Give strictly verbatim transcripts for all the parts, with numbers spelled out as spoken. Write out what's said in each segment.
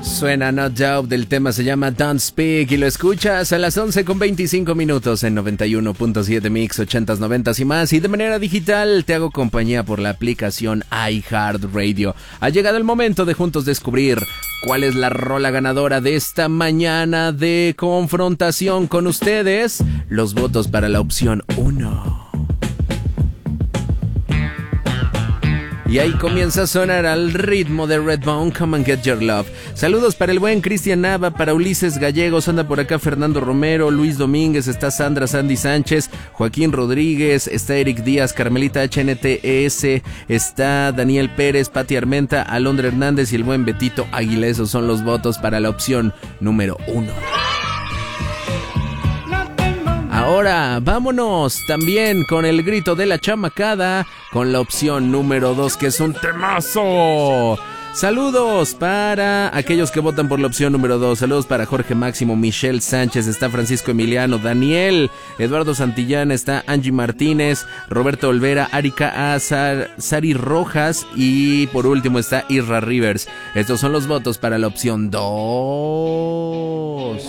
Suena No Doubt, del tema se llama Don't Speak y lo escuchas a las once con veinticinco minutos en noventa y uno punto siete Mix, ochentas, noventas y más, y de manera digital te hago compañía por la aplicación iHeartRadio. Ha llegado el momento de juntos descubrir cuál es la rola ganadora de esta mañana de confrontación con ustedes. Los votos para la opción uno. Y ahí comienza a sonar al ritmo de Redbone, Come and Get Your Love. Saludos para el buen Cristian Nava, para Ulises Gallegos, anda por acá Fernando Romero, Luis Domínguez, está Sandra Sandy Sánchez, Joaquín Rodríguez, está Eric Díaz, Carmelita H N T S, está Daniel Pérez, Pati Armenta, Alondra Hernández y el buen Betito Águila. Esos son los votos para la opción número uno. Ahora vámonos también con el grito de la chamacada, con la opción número dos, que es un temazo. Saludos para aquellos que votan por la opción número dos. Saludos para Jorge Máximo, Michelle Sánchez, está Francisco Emiliano, Daniel, Eduardo Santillán, está Angie Martínez, Roberto Olvera, Arika Azar, Sari Rojas y por último está Irra Rivers. Estos son los votos para la opción dos.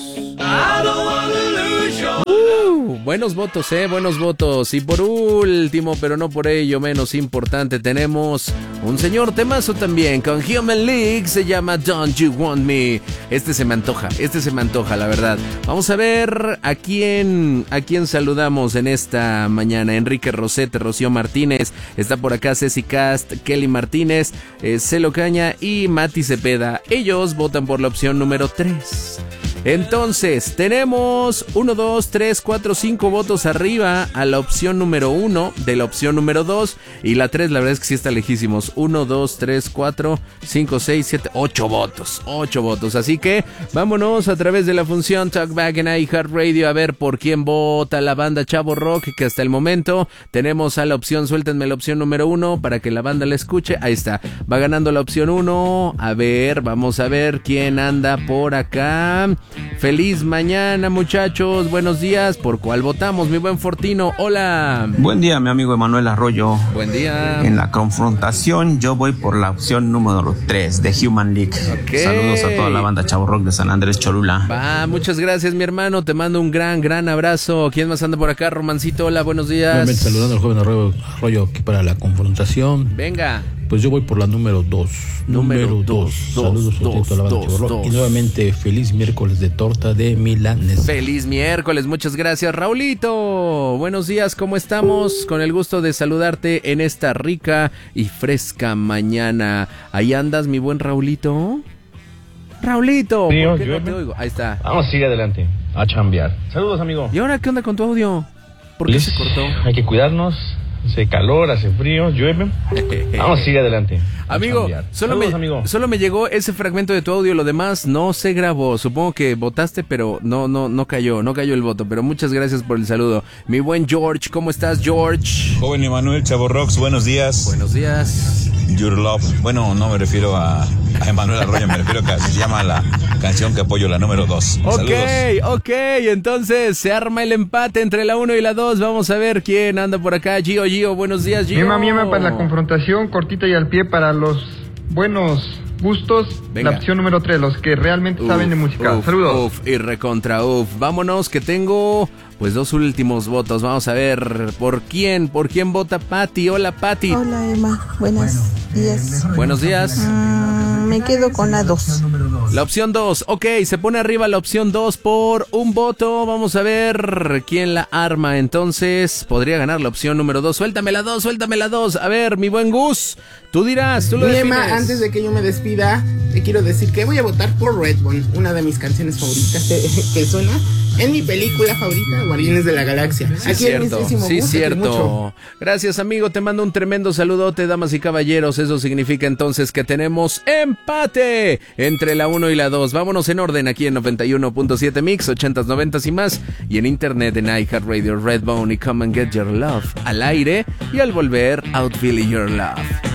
Uh, buenos votos, eh, buenos votos. Y por último, pero no por ello menos importante, tenemos un señor temazo también con Human League, se llama Don't You Want Me. Este se me antoja, este se me antoja, la verdad. Vamos a ver a quién, a quién saludamos en esta mañana. Enrique Rosete, Rocío Martínez, está por acá Ceci Cast, Kelly Martínez, eh, Celo Caña y Mati Cepeda. Ellos votan por la opción número tres. Entonces, tenemos uno, dos, tres, cuatro, cinco votos arriba a la opción número uno, de la opción número dos, y la tres, la verdad es que sí está lejísimos. uno, dos, tres, cuatro, cinco, seis, siete, ocho votos, ocho votos. Así que vámonos a través de la función Talkback en iHeartRadio a ver por quién vota la banda Chavo Rock, que hasta el momento tenemos a la opción, suéltenme la opción número uno para que la banda la escuche. Ahí está, va ganando la opción uno. A ver, vamos a ver quién anda por acá. Feliz mañana, muchachos, buenos días. ¿Por cuál votamos, mi buen Fortino? Hola. Buen día, mi amigo Emanuel Arroyo. Buen día. En la confrontación yo voy por la opción número tres de Human League. Okay. Saludos a toda la banda Chavo Rock de San Andrés Cholula. Va, muchas gracias, mi hermano, te mando un gran, gran abrazo. ¿Quién más anda por acá? Romancito, hola, buenos días. Nuevamente saludando al joven Arroyo, Arroyo aquí para la confrontación. Venga. Pues yo voy por la número dos. Número dos. Saludos dos, a la banda Chavo Rock. Y nuevamente feliz miércoles de torta de milanesa. Feliz miércoles, muchas gracias, Raulito. Buenos días, ¿cómo estamos? Con el gusto de saludarte en esta rica y fresca mañana. ¿Ahí andas, mi buen Raulito? Raulito, sí, ¿por qué yo, no te oigo? Ahí está. Vamos a seguir adelante, a chambear. Saludos, amigo. ¿Y ahora qué onda con tu audio? ¿Por qué Les, se cortó? Hay que cuidarnos. Hace calor, hace frío, llueve. Vamos a seguir adelante. Amigo, solo Saludos, me, amigo. solo me llegó ese fragmento de tu audio, lo demás no se grabó. Supongo que votaste, pero no, no, no cayó, no cayó el voto. Pero muchas gracias por el saludo. Mi buen George, ¿cómo estás, George? Joven Emanuel Chavo Rocks, buenos días. Buenos días. Your Love. Bueno, no me refiero a, a Emanuel Arroyo, me refiero a que se llama la canción que apoyo, la número dos. Ok, Saludos. ok, entonces se arma el empate entre la uno y la dos. Vamos a ver quién anda por acá. Gio, Gio, buenos días, Gio. Miema, miema para la confrontación, cortita y al pie para los buenos gustos. Venga. La opción número tres, los que realmente uf, saben de música. Uf, Saludos. Uf, y recontra uf. Vámonos, que tengo pues dos últimos votos. Vamos a ver por quién, por quién vota Pati. Hola, Pati. Hola, Emma. Buenos días. Buenos días. Mm, me quedo con la dos. La opción dos. Ok, se pone arriba la opción dos por un voto. Vamos a ver quién la arma. Entonces, podría ganar la opción número dos. Suéltame la dos, suéltame la dos. A ver, mi buen Gus, tú dirás, tú lo defines. Emma, antes de que yo me despida, te quiero decir que voy a votar por Redbone, una de mis canciones favoritas que suena en mi película favorita, Guardianes de la Galaxia. Sí, Aquí cierto, el sí, gusto, cierto. Gracias, amigo, te mando un tremendo saludote, damas y caballeros. Eso significa entonces que tenemos empate entre la uno y la dos. Vámonos en orden aquí en noventa y uno punto siete Mix, ochentas, noventas y más, y en internet en iHeartRadio, Redbone y Come and Get Your Love, al aire, y al volver, Out Feeling Your Love.